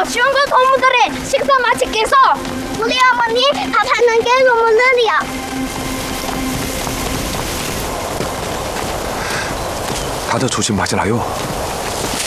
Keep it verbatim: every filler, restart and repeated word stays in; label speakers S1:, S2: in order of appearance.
S1: 쉬운 거 동무들이 식사 맛있게 해서 우리 어머니 밥하는 게 너무 느려.
S2: 다들 조심 마시라요.